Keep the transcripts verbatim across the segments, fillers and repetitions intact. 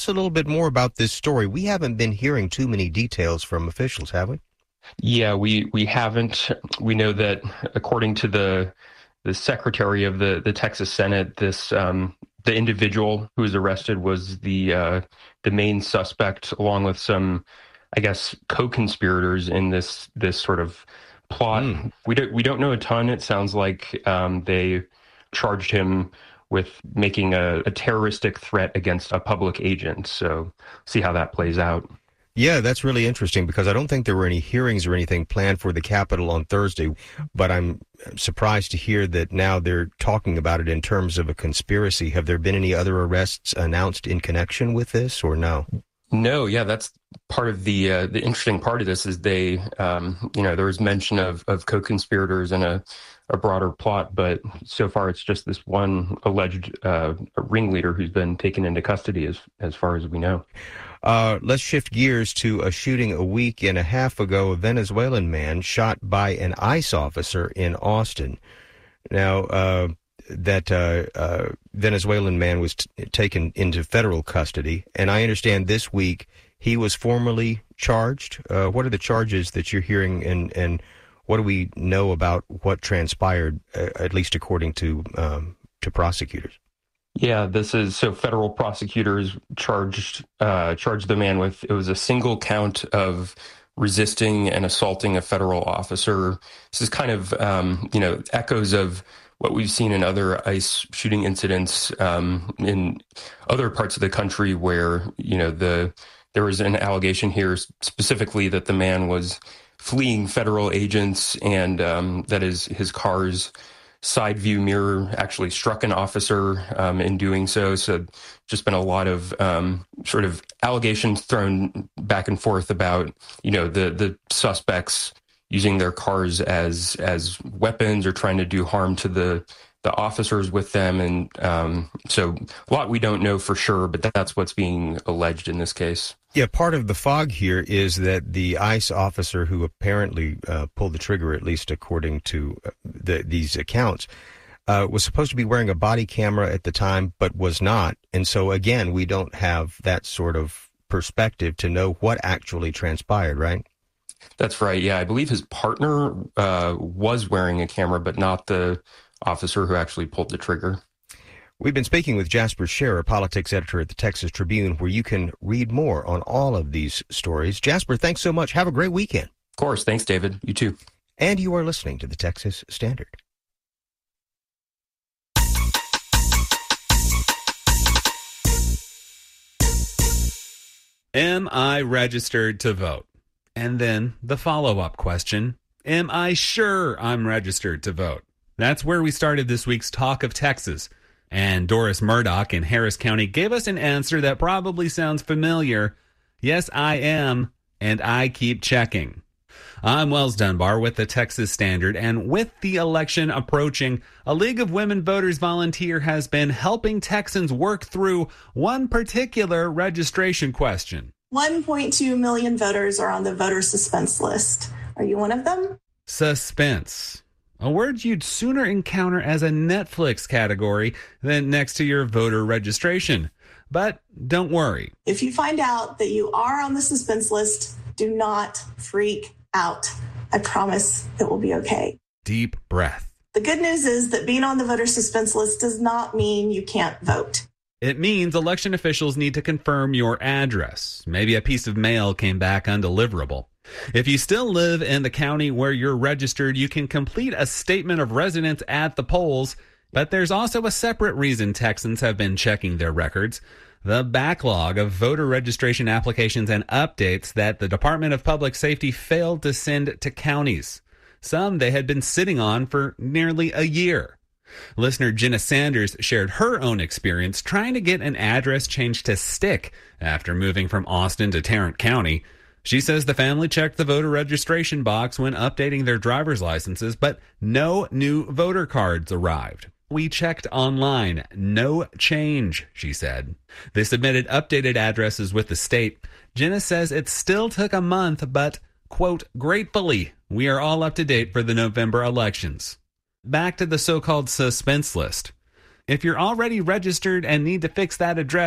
us a little bit more about this story. We haven't been hearing too many details from officials, have we? Yeah, we, we haven't. We know that according to the the secretary of the, the Texas Senate, this um, the individual who was arrested was the uh, the main suspect, along with some, I guess, co-conspirators in this this sort of plot. Mm. We don't we don't know a ton. It sounds like um, they charged him with making a, a terroristic threat against a public agent. So see how that plays out. Yeah, that's really interesting because I don't think there were any hearings or anything planned for the Capitol on Thursday, but I'm surprised to hear that now they're talking about it in terms of a conspiracy. Have there been any other arrests announced in connection with this or no? No, yeah, that's part of the uh, the interesting part of this is they, um, you know, there was mention of, of co-conspirators and a, a broader plot, but so far it's just this one alleged uh, ringleader who's been taken into custody as as far as we know. Uh, let's shift gears to a shooting a week and a half ago. A Venezuelan man shot by an ICE officer in Austin. Now, uh, that uh, uh, Venezuelan man was t- taken into federal custody, and I understand this week he was formally charged. Uh, what are the charges that you're hearing, and, and what do we know about what transpired, uh, at least according to um, to prosecutors? Yeah, this is so federal prosecutors charged uh, charged the man with, it was a single count of resisting and assaulting a federal officer. This is kind of, um, you know, echoes of what we've seen in other ICE shooting incidents um, in other parts of the country where, you know, the there was an allegation here specifically that the man was fleeing federal agents and um, that is his car's side view mirror actually struck an officer um, in doing so. So just been a lot of um, sort of allegations thrown back and forth about, you know, the the suspects using their cars as as weapons or trying to do harm to the the officers with them. And um, so a lot we don't know for sure, but that's what's being alleged in this case. Yeah, part of the fog here is that the ICE officer who apparently uh, pulled the trigger, at least according to uh, the, these accounts, uh, was supposed to be wearing a body camera at the time, but was not. And so, again, we don't have that sort of perspective to know what actually transpired, right? That's right. Yeah, I believe his partner uh, was wearing a camera, but not the officer who actually pulled the trigger. We've been speaking with Jasper Scherer, politics editor at the Texas Tribune, where you can read more on all of these stories. Jasper, thanks so much. Have a great weekend. Of course. Thanks, David. You too. And you are listening to the Texas Standard. Am I registered to vote? And then the follow-up question, am I sure I'm registered to vote? That's where we started this week's Talk of Texas. And Doris Murdoch in Harris County gave us an answer that probably sounds familiar. Yes, I am, and I keep checking. I'm Wells Dunbar with the Texas Standard, and with the election approaching, a League of Women Voters volunteer has been helping Texans work through one particular registration question. one point two million voters are on the voter suspense list. Are you one of them? Suspense. A word you'd sooner encounter as a Netflix category than next to your voter registration. But don't worry. If you find out that you are on the suspense list, do not freak out. I promise it will be okay. Deep breath. The good news is that being on the voter suspense list does not mean you can't vote. It means election officials need to confirm your address. Maybe a piece of mail came back undeliverable. If you still live in the county where you're registered, you can complete a statement of residence at the polls, but there's also a separate reason Texans have been checking their records: the backlog of voter registration applications and updates that the Department of Public Safety failed to send to counties. Some they had been sitting on for nearly a year. Listener Jenna Sanders shared her own experience trying to get an address changed to Stick after moving from Austin to Tarrant County. She says the family checked the voter registration box when updating their driver's licenses, but no new voter cards arrived. We checked online. No change, she said. They submitted updated addresses with the state. Jenna says it still took a month, but, quote, gratefully, we are all up to date for the November elections. Back to the so-called suspense list. If you're already registered and need to fix that address,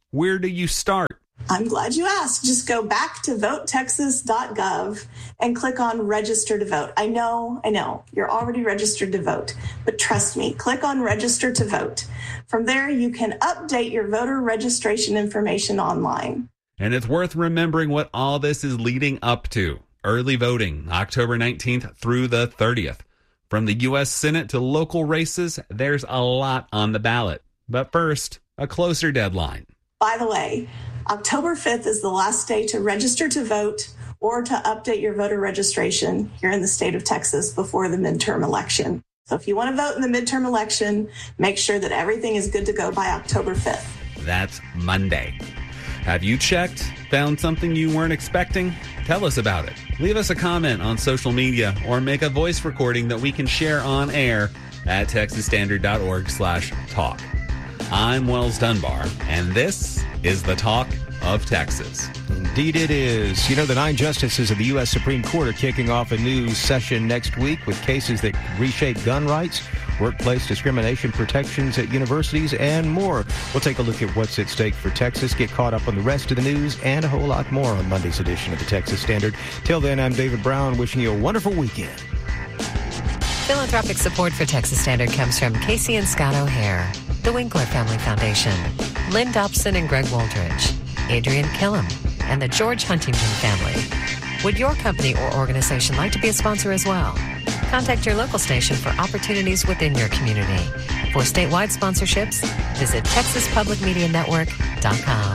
Where do you start? I'm glad you asked. Just go back to vote texas dot gov and click on register to vote. I know, I know, you're already registered to vote, but trust me, click on register to vote. From there, you can update your voter registration information online. And it's worth remembering what all this is leading up to. Early voting, October nineteenth through the thirtieth. From the U S Senate to local races, there's a lot on the ballot. But first, a closer deadline. By the way, October fifth is the last day to register to vote or to update your voter registration here in the state of Texas before the midterm election. So if you want to vote in the midterm election, make sure that everything is good to go by October fifth. That's Monday. Have you checked? Found something you weren't expecting? Tell us about it. Leave us a comment on social media or make a voice recording that we can share on air at texas standard dot org slash talk. I'm Wells Dunbar, and this is the Talk of Texas. Indeed it is. You know, the nine justices of the U S Supreme Court are kicking off a new session next week with cases that reshape gun rights, workplace discrimination protections at universities, and more. We'll take a look at what's at stake for Texas, get caught up on the rest of the news, and a whole lot more on Monday's edition of the Texas Standard. Till then, I'm David Brown, wishing you a wonderful weekend. Philanthropic support for Texas Standard comes from Casey and Scott O'Hare, the Winkler Family Foundation, Lynn Dobson and Greg Waldridge, Adrian Killam, and the George Huntington family. Would your company or organization like to be a sponsor as well? Contact your local station for opportunities within your community. For statewide sponsorships, visit texas public media network dot com.